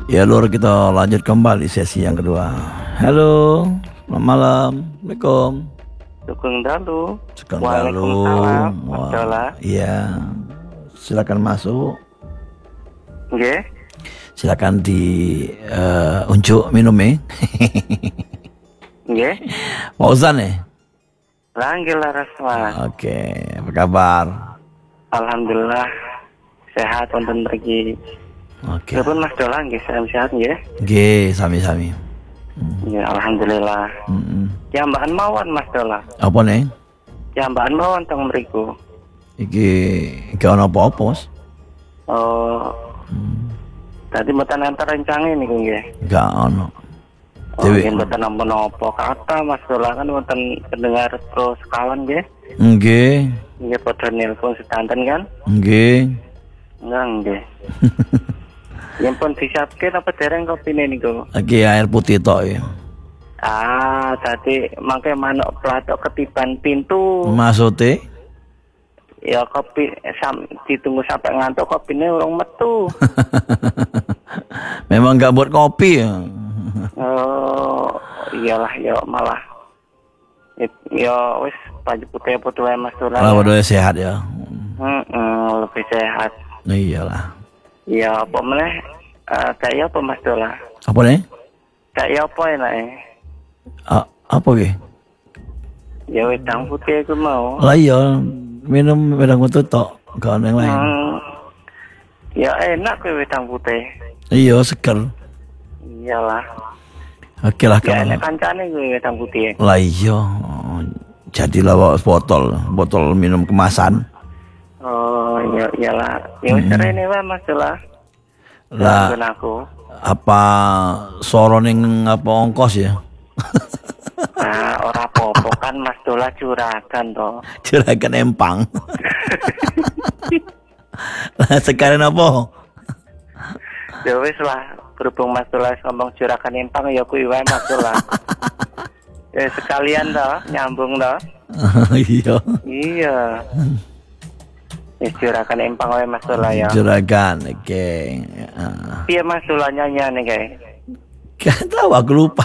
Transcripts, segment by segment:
Ya Lur, kita lanjut kembali sesi yang kedua. Halo, selamat malam. Assalamualaikum. Sugeng dalu. Sugeng Waalaikumsalam, dalu. Mas Dola. Iya. Silakan masuk. Nggih. Silakan di unjuk minumnya. Nggih. Fauzan ya? Lah nggih laras Mas. Oke, apa kabar? Alhamdulillah sehat wonten mriki. Oke. Pripun Mas Dola nggih sehat nggih? Nggih, sami-sami. Ya alhamdulillah. Ya mbakan mawon Mas Dola. Apa nih? Ya mbakan mawon teng mriku. Iki gak ono apa-apa, Mas. Oh. Tadi mboten enten rencang niku nggih. Gak ono. Dewi mboten napa-napa kata Mas Dola kan wonten pendengar terus kawan nggih. Nggih. Nggih padha nelpon sedanten kan? Nggih. Nggih. Yen pun disiapke apa dereng kopine niku? Lagi air putih tok ya. Tadi mangke manuk platok ketiban pintu. Maksudnya? Ya kopi ditunggu sampai ngantuk kopine urung metu. Memang gak buat kopi ya. Oh, iyalah ya malah. Ya wis baju putih Mas Dola. Kalau udah sehat ya. Lebih sehat. Iyalah. Ya apa meneh? Kayak apa Mas Dola? Apa nih? Kayak apa enake? Apa ge? Ya wedang putih aku mau. Lah iya, minum wedang putih tok, gak ada yang lain. Ya enak kowe wedang putih. Iya, seger. Iyalah. Oke lah Ya kalau. enak kancane kowe wedang putih. Lah iya. Jadilah bawa botol minum kemasan. Oh, iyalah. Ya wis rene wae Mas Dola. Lah aku. apa soro ning apa ongkos ya? Ora apa-apa kan Mas Dola juragan to. Juragan empang. Lah sekarang apa? Ya wis lah, berhubung Mas Dola ngomong juragan empang ya kuwi wae Mas Dola. Ya sekalian to, nyambung to. Iya. Iya. Wis juragan empang wae Mas Dola ya. Juragan, oke. Piye Mas Dola nyanyane kae? Gak tahu, aku lupa.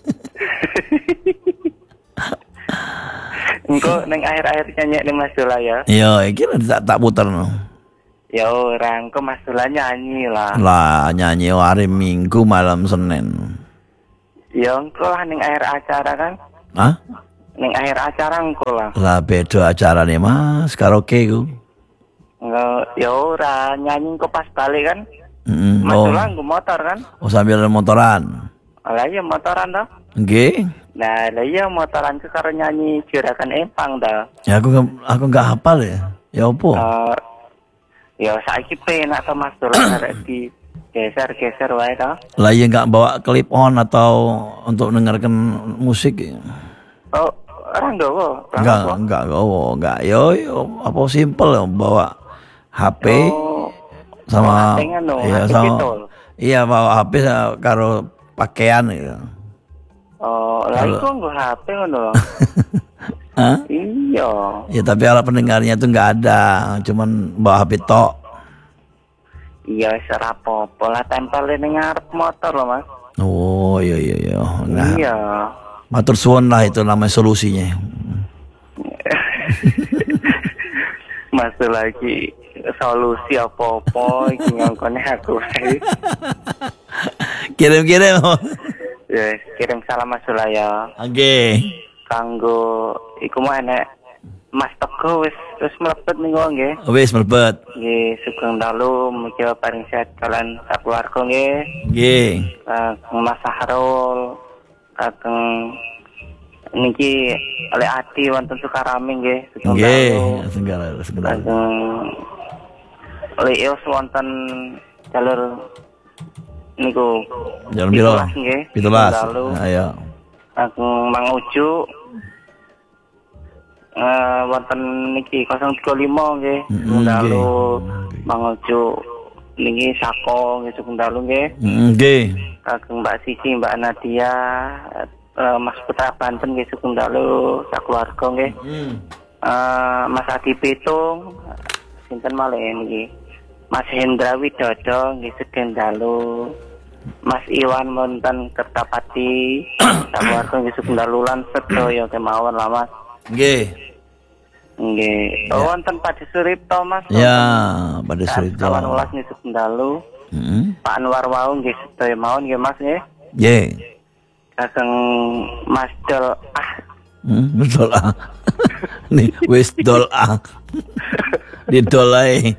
Engko ning akhir-akhir nyanyi ning Mas Dola ya. Iya, iki tak puter no. Ya ora, engko Mas Dola nyanyi lah. Lah nyanyi hari Minggu malam Senin. Ya engko lah ning akhir acara kan. Hah? Ning akhir acara engko lah. Lah beda acara nih Mas, karaoke ku. Enggak, ya ora, nyanyi engko pas balik kan. Mas Oh. Dola nggo motor kan. Oh sambil motoran. Lah iya motoran to. Nggih. Nah, lah iya motoran ku karo nyanyi juragan empang to. Ya aku enggak hafal ya. Ya opo? Ya saiki penak to Mas Dola arek di geser-geser wae to. Lah ya enggak bawa clip on atau untuk mendengarkan musik. Oh, ora nggawa. Enggak. Oh, enggak. Yo, apa simple ya, bawa HP sama iya sama. Iya, bawa HP karo pakaian gitu. Oh, lah iku nggo HP ngono. Hah? Iya. Ya tapi alat pendengarnya itu enggak ada, cuman bawa HP tok. Iya, wis ora apa-apa lah tempel ning ngarep motor lho, Mas. Oh, iya. Nah, Iya. matur suwun lah itu namanya solusinya. Mas lagi solusi apa-apa iki ngongkone aku. Kirim-kirim. Yes, kirim salam Mas Dola ya. Oke. Kanggo iku mah enek Mas Teguh wis mlebet niku nggih. Wis mlebet. Nggih, sugeng dalu mugi paring sehat kalian sakeluarga nggih. Nggih. Mas Sahrul, Kakang niki oleh Adi wonten Sukarami nggih. Nggih, segala. Oleh Eos wonten jalur niku. Jalan piro? Nggih. 17. Ayo. Aku Mang Uju wonten niki 035 nggih. Lalu Mang Uju niki Sako nggih Sukundalo nggih. Nggih. Kagem Mbak Sisi, Mbak Nadia, Mas Putra Banten nggih Sukundalo sakeluarga nggih. Mas Adi Pitung sinten malih niki. Mas Hendra Widodo nggih Sukundalo. Mas Iwan wonten Kertapati, sakeluarga nggih Sukundalulan sedaya kemawon lah Mas. Nggih. Nggih. Wonten Pak Suripto Mas. Ya, Pak Suripto. Kawan ulas nggih Sukundalu. Pak Anwar wau nggih sedaya mawon nggih Mas nggih. Nggih. Kageng Mas Dol Dol ah. Nih wis dol ah. Didol ae.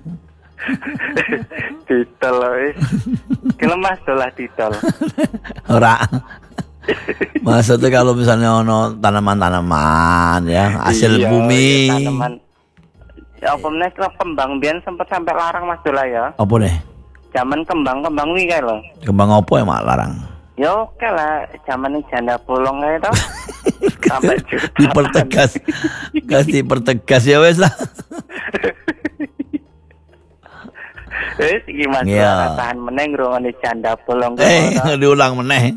Didol wis. Kira Mas dolah didol. Ora. Maksudnya kalau misalnya ono tanaman-tanaman ya, hasil bumi. Tanaman. Ya apa meneh kembang biyen sempat sampai larang Mas dolah ya. Apa nih? Zaman kembang-kembang wi kae lho. Kembang apa ya mak larang? Ya oke lah, zaman ini janda bolong kae to. Sampai juta. Dipertegas. Kasih pertegas ya wes lah. Wis iki Mas Iya. tahan meneh ngrungokne janda bolong. Diulang meneh.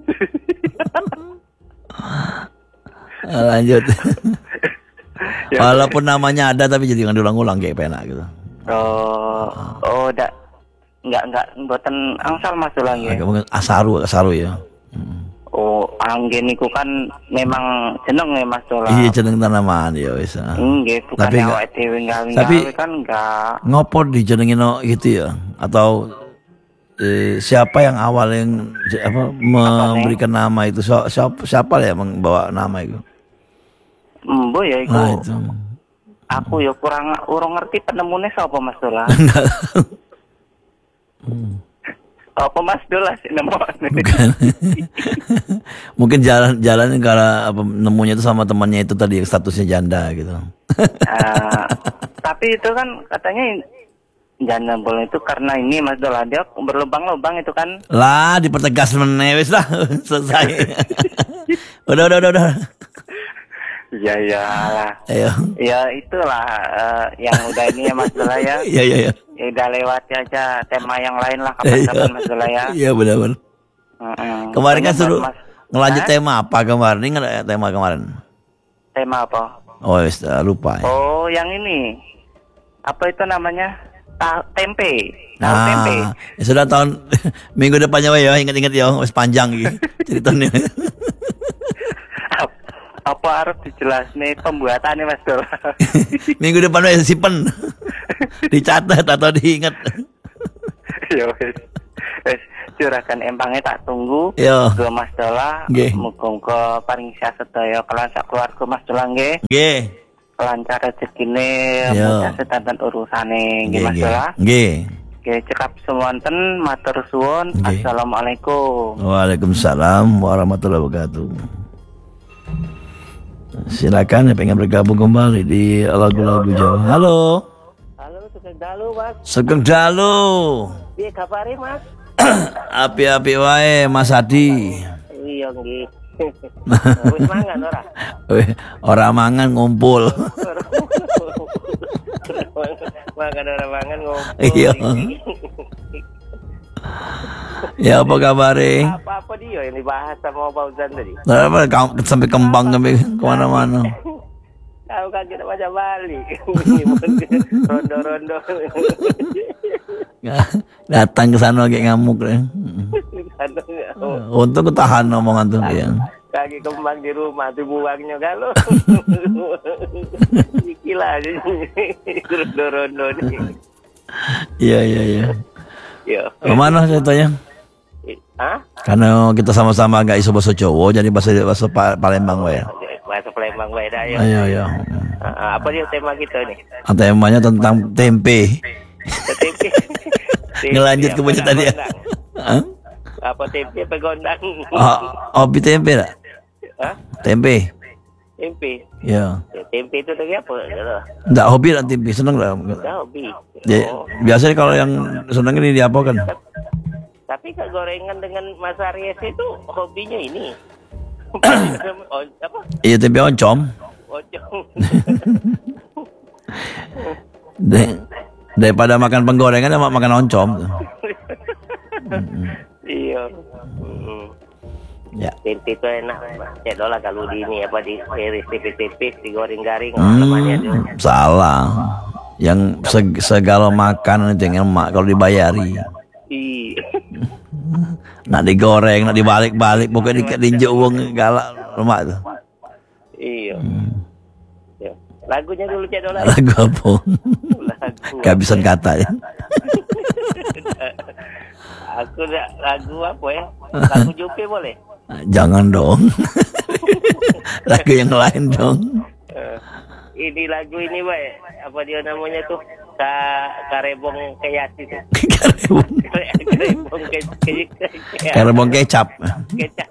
Lanjut. Walaupun namanya ada tapi jadi jangan diulang-ulang kayak penak gitu. Oh, enggak mboten angsal Mas dolang ya. Mungkin asaru ya. Oh, anggen niku kan memang jeneng ya Mas dolang. Iya jeneng tanaman ya wis. Nggih, bukan Tapi awake dhewe gawe kan enggak. Ngopo dijenengin gitu ya? Atau siapa yang awal yang memberikan nama itu? Siapa ya membawa nama itu? Mbo ya iku. Nah, itu. Aku ya urung ngerti penemune sapa Mas dolang. Apa Mas dolah sih nemu? Mungkin jalan karena nemunya itu sama temannya itu tadi yang statusnya janda gitu. Tapi itu kan katanya janda bolong itu karena ini Mas dolah dia berlubang-lubang itu kan. Lah dipertegas meneh wis lah selesai. Udah. Iya. Ayo. Ya itulah yang udah ini ya Mas dolah ya. Iya. Ya udah lewati aja tema yang lain lah kapan-kapan Mas dolah ya. Iya benar. Kemarin kan suruh ngelanjut tema apa kemarin? Ingat tema kemarin? Tema apa? Oh, lupa ya. Oh, yang ini. Apa itu namanya? Tempe. Tempe. Ya sudah tahun minggu depannya ya, ingat-ingat ya, wis panjang iki ceritanya. Apa harus dijelasne pembuatannya Mas Dol? Minggu depan wis simpen. Dicatat atau diingat. Ya wis. Juragan empangnya tak tunggu. Yo. Ke Mas Dola. Muga-muga paring sehat sedaya kelan sak keluarga Mas Dola nggih. Nggih. Lancar rezekine, mudah sedanten urusane nggih Mas Dola. Nggih. Nggih cekap semonten matur suwun. Assalamualaikum. Waalaikumsalam warahmatullahi wabarakatuh. Silakan yang pengen bergabung kembali di lagu-lagu Jawa. Halo. Sugeng dalu Mas. Sugeng dalu. Piye kabare Mas? Api-api wae Mas Adi. Iya nggih. Wis mangan ora? Ora mangan ngumpul. Mangan ora mangan ngumpul. Iya. Ya apa kabare? Apa dia yang dibahas sama Fauzan tadi? Sampai kembang sampai kemana-mana. Kau kan kita baca Bali. Rondo-rondo. Datang ke sana kayak ngamuk deh. Untung ketahan omongan tuh ya. Kaki kembang di rumah dibuangnya kalau. Gila aja. Rondo-rondo nih. Iya. Iya. Kemana ceritanya? Karena kita sama-sama gak iso bahasa Jawa, jadi bahasa Palembang wae. Bahasa Palembang wae dah ya. Ayo. Apa dia tema kita nih? Temanya tentang tempe. Tempe. Ngelanjut ke bocah tadi ya. Apa tempe apa gondang? Hobi tempe lah. Tempe. Tempe. Ya. Tempe itu dari apa? Enggak hobi lah tempe, seneng lah. Enggak hobi. Biasanya kalau yang seneng ini diapakan? Tapi kegorengan dengan Mas Aries itu hobinya ini. Apa? Iya tempe oncom. Daripada makan penggorengan makan oncom. Iya. Ya. Tempe itu enak. Cedolah kalau di ini apa di series tipis-tipis digoreng-garing. Salah. Yang segala makanan itu yang emak kalau dibayari. Iya. Nak digoreng, nak dibalik-balik, pokoknya diinjek uang galak lemak tuh. Iya. Ya. Lagunya dulu Cik Dola. Lagu apa? Lagu. Kehabisan kata ya. Aku lagu apa ya? Lagu Jupe boleh? Jangan dong. Lagu yang lain dong. Ini lagu ini baik. Apa dia namanya tuh? Karebong Keyasi tuh. Karebong kecap. Kecap.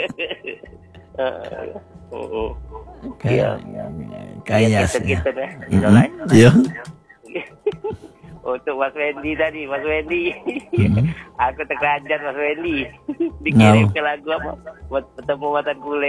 Kayaknya sih. Gitu deh. Iya. Untuk Mas Wendy tadi, Mas Wendy. Aku terkeranjat Mas Wendy. Dikirim ke lagu apa? Buat bertemu matan kule.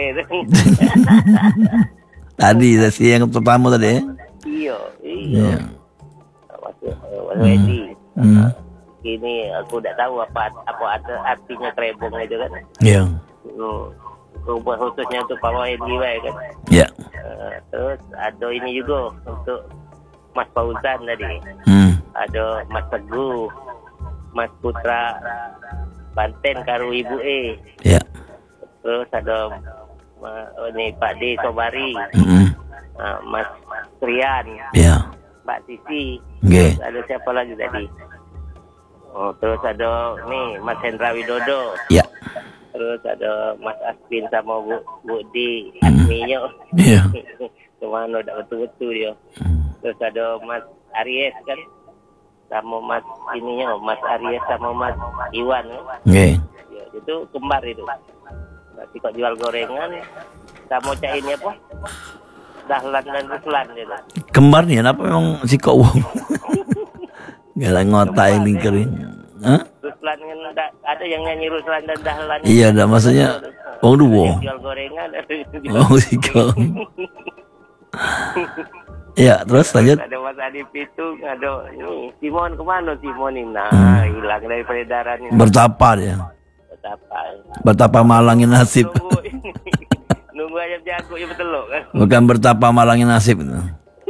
Tadi sesi yang pertama tadi ya. Iya. Mas Wendy. Ini aku tidak tahu apa artinya kerebong itu kan. Iya. Buat khususnya untuk Pak Wendy kan. Iya. Terus ada ini juga untuk Mas Fauzan tadi. Ada Mas Teguh, Mas Putra Banten karo Ibu E. Ya. Terus ada ini Pak D Sobari. Mas Trian. Ya. Mbak Sisi. Okay. Ada siapa lagi tadi? Terus ada nih Mas Hendra Widodo. Ya. Terus ada Mas Aspin sama Bu D Adminyo. Iya. Kemana udah betul-betul dia. Terus ada Mas Aries kan. Sama Mas ininya, Mas Aries sama Mas Iwan. Okay. Ya, itu kembar itu. Nanti kok jual gorengan, sama cak ini apa? Dahlan dan Ruslan gitu. Kembar nih, kenapa memang si kok wong? Gak ngotak yang lingkarin. Hah? Ruslan kan ada yang nyanyi Ruslan dan Dahlan. Iya, ada maksudnya wong dua. Jual gorengan. Oh, si kok. Ya, terus lanjut. Ada Mas Adi Pitung, ada ini Simon kemana Simon ini? Nah, hilang dari peredaran ini. Bertapa dia. Bertapa malangin nasib. Nunggu ayam jago ya betul loh kan. Bukan bertapa malangin nasib itu.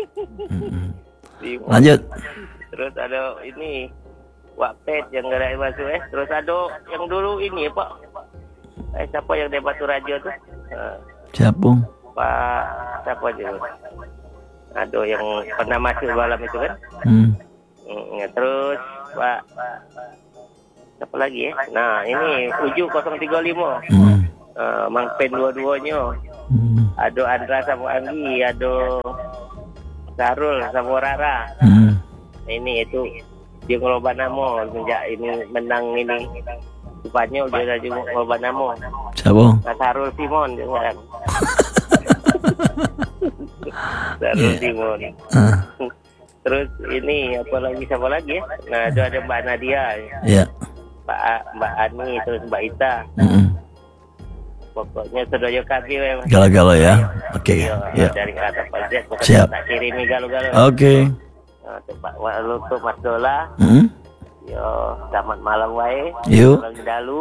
Lanjut. Terus ada ini Wapet yang gak ada masuk Terus ada yang dulu ini Pak. Siapa yang debat radio tuh? Siapa? Pak siapa aja? Ada yang pernah masuk malam itu kan. Terus Pak siapa lagi ya? Nah ini Uju 035. Mang Pen dua-duanya. Ada Andra sama Anggi, ada Sarul sama Rara. Ini itu dia ngeloba nama sejak ini menang ini Spanyol dia lagi ngeloba nama. Siapa? Sarul Simon dia kan. Sarul Simon. Terus ini siapa lagi ya? Nah ada Mbak Nadia. Iya. Mbak Ani terus Mbak Ita. Pokoknya sedoyo kaki memang. Galau-galau ya. Oke. Ya. Dari kata Pak Z. Siap. Tak kirimi galau-galau. Oke. Untuk Mas Dola. Yo, selamat malam wae. Yuk. Lagi dalu.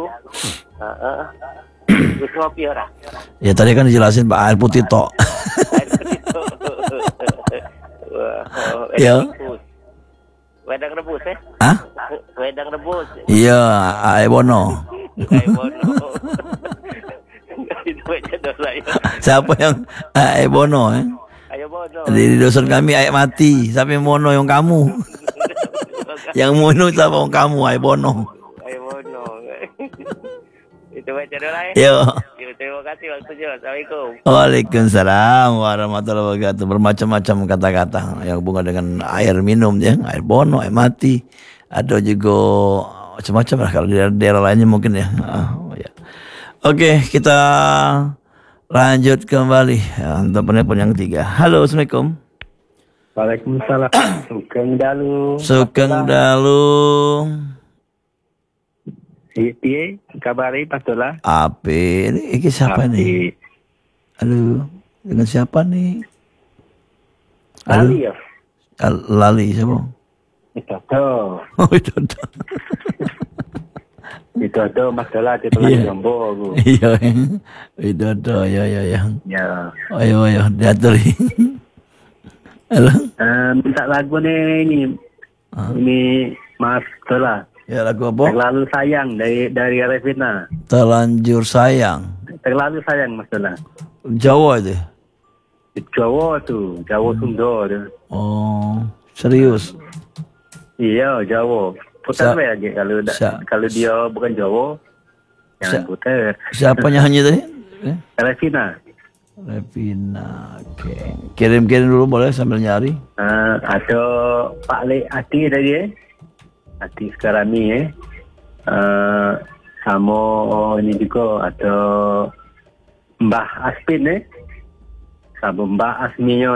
Wis ngopi ora? Ya tadi kan dijelasin Pak air putih tok. Ya. Wedang rebus Hah? Wedang rebus. Iya, air bono. Air bono. Itu aja Dola ya. Siapa yang air bono Ayo bono. Di dosen kami air mati. Siapa yang mono yang kamu? Yang mono siapa yang kamu air bono? Air bono. Itu aja Dola ya. Yo. Terima kasih waktunya. Assalamualaikum. Waalaikumsalam warahmatullahi wabarakatuh. Bermacam-macam kata-kata yang hubungan dengan air minum ya, air bono, air mati. Ada juga macam-macam lah kalau di daerah lainnya mungkin ya. Ya. Oke, kita lanjut kembali untuk penelpon yang ketiga. Halo, assalamualaikum. Waalaikumsalam. Sugeng dalu. Sugeng dalu. Piye kabari Pak Dola? Ape, ini siapa nih? Aduh, dengan siapa nih? Lali ya? Lali siapa? Widodo. Oh, Widodo. Widodo Mas Dola di Pulau Jombo aku. Iya, Widodo, ya. Ya. Ayo, diatur. Halo. Minta lagu nih ini. Ini Mas Dola. Ya, lagu apa? Terlalu sayang dari Revina. Terlanjur sayang. Terlalu sayang Mas Dola. Jawa itu. Jawa tuh, Jawa Sunda tuh. Oh, serius. Iya, Jawa. Putar aja kalau dia bukan Jawa, jangan putar. Siapa nyanyi tadi? Revina. Revina, oke. Kirim-kirim dulu boleh sambil nyari. Ada Pak Le Ati tadi Ati sekarang ni sama ini juga ada Mbah Aspin sama Mbah Asmiyo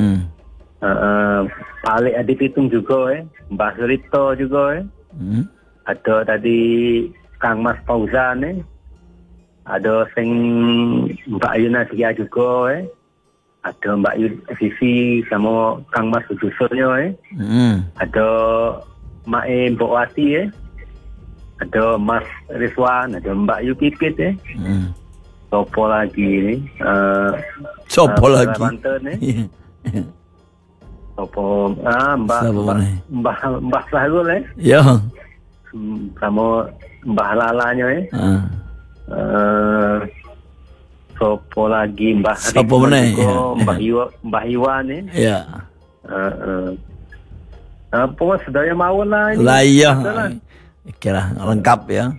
Pak Le Adi Pitung juga Mbah Surito juga ada tadi Kang Mas Fauzan ada sing Mbak Yuna Dia juga ada Mbak Yun Sisi sama Kang Mas Ujusurnya ada Mae Mbok Wati ada Mas Rizwan, ada Mbak Yu Pipit sopo lagi sopo lagi sopo Mbah Sahrul ya sama Mbah Lalanya sopo lagi Mbah Iwan ya apa sedaya mawon lah ini. Lah iya. Kira lengkap ya.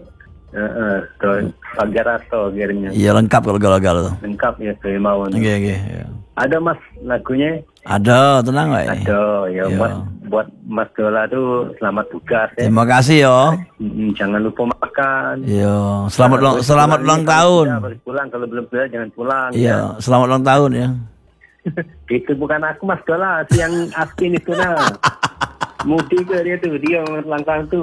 Pagarato akhirnya. Iya lengkap kalau gagal tuh. Lengkap ya sedaya mawon. Oke. Ada Mas lagunya? Ada, tenang lah. Ada ya. Buat Mas Dola tuh selamat tugas Terima kasih yo. Jangan lupa makan. Iya, selamat ulang tahun. Pulang kalau belum pulang jangan pulang. Iya, selamat ulang tahun ya. Itu bukan aku Mas Dola, yang Aspin itu Mudi ke dia tuh, dia langkah tuh.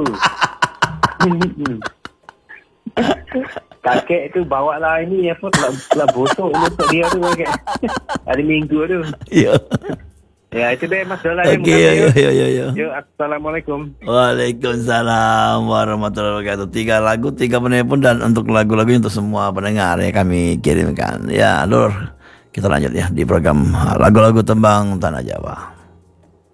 Kakek tu bawa lah ini apa telah bosok untuk dia tu kakek. Hari Minggu tu. Iya. Ya itu deh Mas Dola. Oke, ya. Yo, assalamualaikum. Waalaikumsalam warahmatullahi wabarakatuh. 3 lagu, 3 penelpon dan untuk lagu-lagu untuk semua pendengar ya kami kirimkan. Ya, Lur. Kita lanjut ya di program lagu-lagu tembang Tanah Jawa.